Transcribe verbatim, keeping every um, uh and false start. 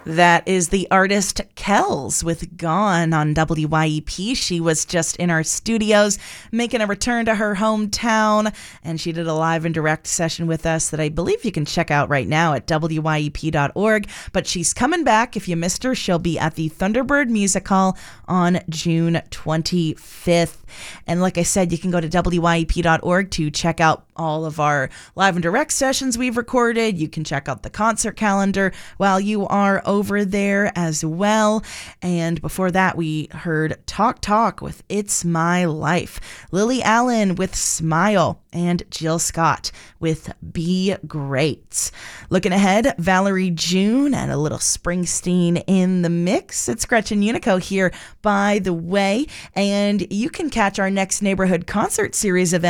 That is the artist Kells with Gone on W Y E P. She was just in our studios making a return to her hometown, and she did a live and direct session with us that I believe you can check out right now at W Y E P dot org. But she's coming back. If you missed her, she'll be at the Thunderbird Music Hall on June twenty-fifth. And like I said, you can go to W Y E P dot org to check out all of our live and direct sessions we've recorded. You can check out the concert calendar while you are over there as well. And before that, we heard Talk Talk with It's My Life, Lily Allen with Smile, and Jill Scott with Be Great. Looking ahead, Valerie June and a little Springsteen in the mix. It's Gretchen Unico here, by the way, and you can catch our next Neighborhood Concert Series event